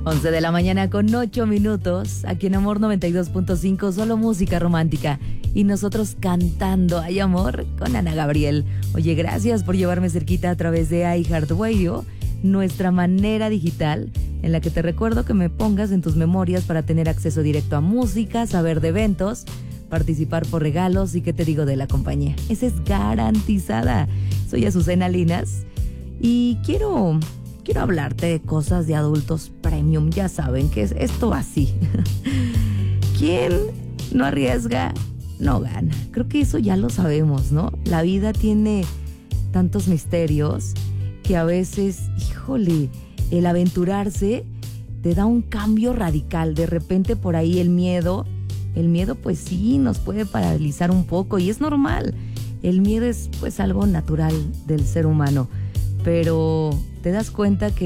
11 de la mañana con 8 minutos, aquí en Amor 92.5, solo música romántica. Y nosotros cantando Hay Amor con Ana Gabriel. Oye, gracias por llevarme cerquita a través de iHeartRadio, nuestra manera digital, en la que te recuerdo que me pongas en tus memorias para tener acceso directo a música, saber de eventos, participar por regalos y qué te digo de la compañía. Esa es garantizada. Soy Azucena Linas y quiero hablarte de cosas de adultos premium. Ya saben que es esto así. ¿Quién no arriesga, no gana? Creo que eso ya lo sabemos, ¿no? La vida tiene tantos misterios que a veces, híjole, el aventurarse te da un cambio radical. De repente por ahí el miedo pues sí nos puede paralizar un poco y es normal. El miedo es pues algo natural del ser humano, pero te das cuenta que